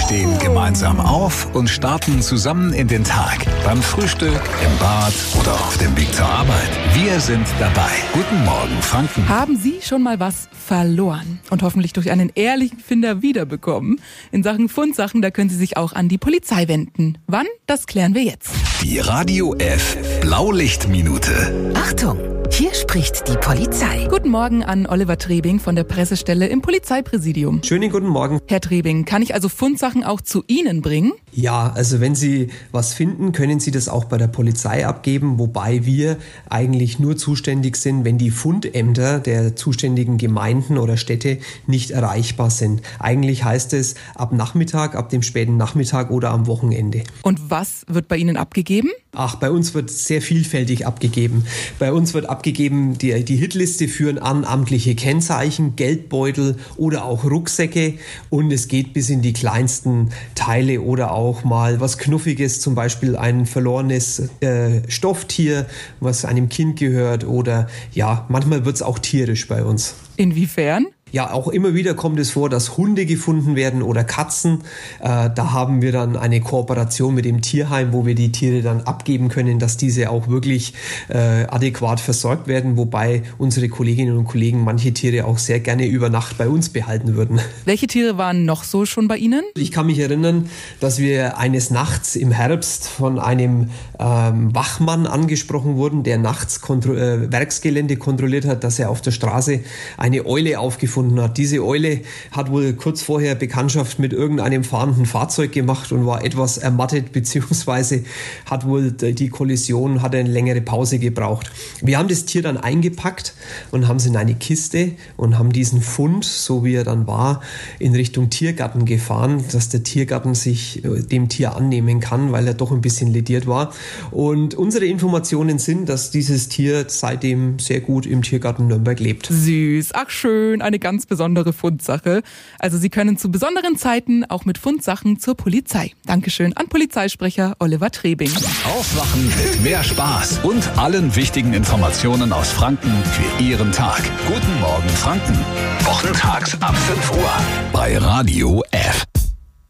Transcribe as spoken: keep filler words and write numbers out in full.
stehen gemeinsam auf und starten zusammen in den Tag. Beim Frühstück, im Bad oder auf dem Weg zur Arbeit. Wir sind dabei. Guten Morgen, Franken. Haben Sie schon mal was verloren und hoffentlich durch einen ehrlichen Finder wiederbekommen? In Sachen Fundsachen, da können Sie sich auch an die Polizei wenden. Wann? Das klären wir jetzt. Die Radio F Blaulichtminute. Achtung! Hier spricht die Polizei. Guten Morgen an Oliver Trebing von der Pressestelle im Polizeipräsidium. Schönen guten Morgen. Herr Trebing, kann ich also Fundsachen auch zu Ihnen bringen? Ja, also wenn Sie was finden, können Sie das auch bei der Polizei abgeben, wobei wir eigentlich nur zuständig sind, wenn die Fundämter der zuständigen Gemeinden oder Städte nicht erreichbar sind. Eigentlich heißt es ab Nachmittag, ab dem späten Nachmittag oder am Wochenende. Und was wird bei Ihnen abgegeben? Ach, bei uns wird sehr vielfältig abgegeben. Bei uns wird abgegeben, die, die Hitliste führen an amtliche Kennzeichen, Geldbeutel oder auch Rucksäcke, und es geht bis in die kleinsten Teile oder auch mal was Knuffiges, zum Beispiel ein verlorenes äh, Stofftier, was einem Kind gehört, oder ja, manchmal wird es auch tierisch bei uns. Inwiefern? Ja, auch immer wieder kommt es vor, dass Hunde gefunden werden oder Katzen. Äh, da haben wir dann eine Kooperation mit dem Tierheim, wo wir die Tiere dann abgeben können, dass diese auch wirklich äh, adäquat versorgt werden, wobei unsere Kolleginnen und Kollegen manche Tiere auch sehr gerne über Nacht bei uns behalten würden. Welche Tiere waren noch so schon bei Ihnen? Ich kann mich erinnern, dass wir eines Nachts im Herbst von einem ähm, Wachmann angesprochen wurden, der nachts kontro- äh, Werksgelände kontrolliert hat, dass er auf der Straße eine Eule aufgefunden hat. Diese Eule hat wohl kurz vorher Bekanntschaft mit irgendeinem fahrenden Fahrzeug gemacht und war etwas ermattet, beziehungsweise hat wohl die Kollision, hat eine längere Pause gebraucht. Wir haben das Tier dann eingepackt und haben es in eine Kiste und haben diesen Fund, so wie er dann war, in Richtung Tiergarten gefahren, dass der Tiergarten sich dem Tier annehmen kann, weil er doch ein bisschen lediert war. Und unsere Informationen sind, dass dieses Tier seitdem sehr gut im Tiergarten Nürnberg lebt. Süß, ach schön, eine ganz besondere Fundsache. Also Sie können zu besonderen Zeiten auch mit Fundsachen zur Polizei. Dankeschön an Polizeisprecher Oliver Trebing. Aufwachen mit mehr Spaß und allen wichtigen Informationen aus Franken für Ihren Tag. Guten Morgen, Franken. Wochentags ab fünf Uhr bei Radio F.